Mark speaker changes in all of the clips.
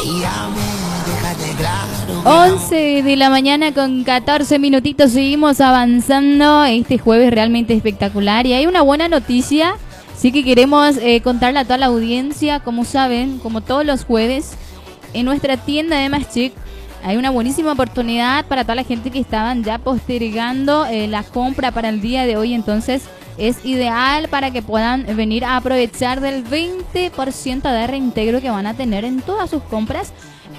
Speaker 1: 11 de la mañana con 14 minutitos, seguimos avanzando. Este jueves realmente espectacular y hay una buena noticia, sí que queremos contarle a toda la audiencia. Como saben, como todos los jueves, en nuestra tienda de Maschic hay una buenísima oportunidad para toda la gente que estaban ya postergando la compra para el día de hoy. Entonces es ideal para que puedan venir a aprovechar del 20% de reintegro que van a tener en todas sus compras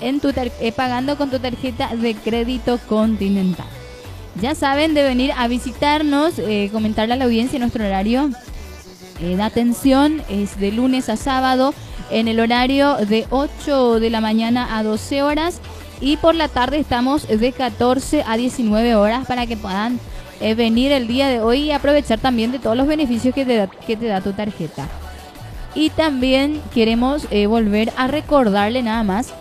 Speaker 1: pagando con tu tarjeta de crédito Continental. Ya saben de venir a visitarnos, comentarle a la audiencia. Nuestro horario de atención es de lunes a sábado en el horario de 8 de la mañana a 12 horas y por la tarde estamos de 14 a 19 horas para que puedan venir el día de hoy y aprovechar también de todos los beneficios que te da tu tarjeta. Y también queremos volver a recordarle nada más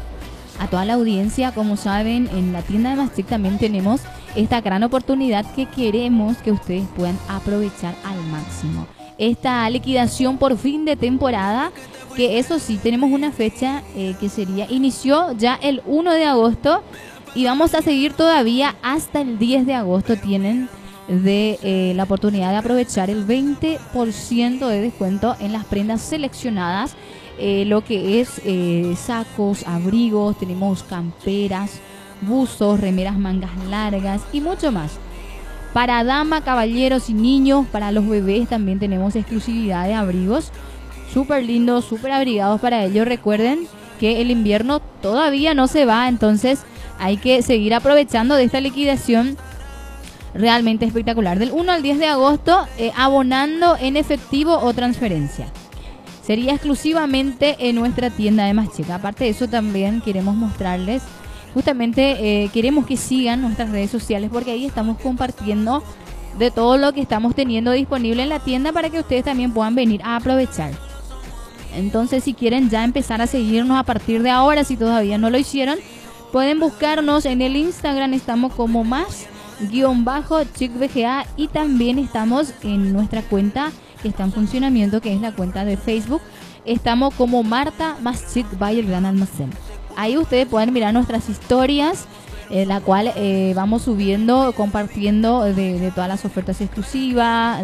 Speaker 1: a toda la audiencia. Como saben, en la tienda de Mastic también tenemos esta gran oportunidad que queremos que ustedes puedan aprovechar al máximo. Esta liquidación por fin de temporada, que eso sí, tenemos una fecha que inició ya el 1 de agosto y vamos a seguir todavía hasta el 10 de agosto. Tienen la oportunidad de aprovechar el 20% de descuento en las prendas seleccionadas. Lo que es sacos, abrigos, tenemos camperas, buzos, remeras mangas largas y mucho más. Para dama, caballeros y niños, para los bebés también tenemos exclusividad de abrigos súper lindos, súper abrigados para ellos. Recuerden que el invierno todavía no se va, entonces hay que seguir aprovechando de esta liquidación realmente espectacular. Del 1 al 10 de agosto, abonando en efectivo o transferencia. Sería exclusivamente en nuestra tienda de Maschic. Aparte de eso, también queremos mostrarles, justamente queremos que sigan nuestras redes sociales porque ahí estamos compartiendo de todo lo que estamos teniendo disponible en la tienda para que ustedes también puedan venir a aprovechar. Entonces, si quieren ya empezar a seguirnos a partir de ahora, si todavía no lo hicieron, pueden buscarnos en el Instagram. Estamos como _chicvga y también estamos en nuestra cuenta que está en funcionamiento, que es la cuenta de Facebook. Estamos como Marta Maschic by El Gran Almacén. Ahí ustedes pueden mirar nuestras historias, la cual vamos subiendo, compartiendo de todas las ofertas exclusivas,